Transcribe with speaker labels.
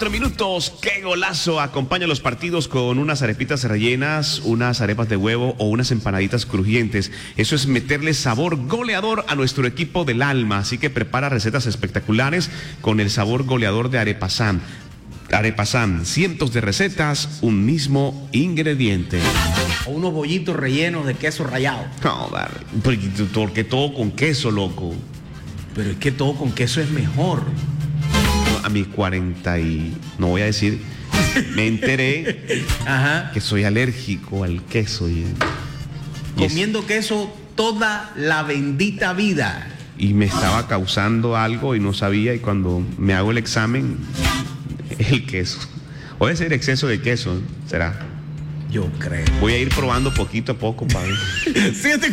Speaker 1: 4 minutos. ¡Qué golazo! Acompaña los partidos con unas arepitas rellenas, unas arepas de huevo o unas empanaditas crujientes. Eso es meterle sabor goleador a nuestro equipo del alma. Así que prepara recetas espectaculares con el sabor goleador de Arepasam. Arepasam, cientos de recetas, un mismo ingrediente.
Speaker 2: O unos bollitos rellenos de queso rallado.
Speaker 1: No, vale, porque todo con queso, loco.
Speaker 2: Pero es que todo con queso es mejor.
Speaker 1: A mis 40 y... no voy a decir... me enteré que soy alérgico al queso.
Speaker 2: Comiendo queso toda la bendita vida.
Speaker 1: Y me estaba causando algo y no sabía, y cuando me hago el examen, el queso. Puede ser exceso de queso, ¿será?
Speaker 2: Yo creo.
Speaker 1: Voy a ir probando poquito a poco, padre.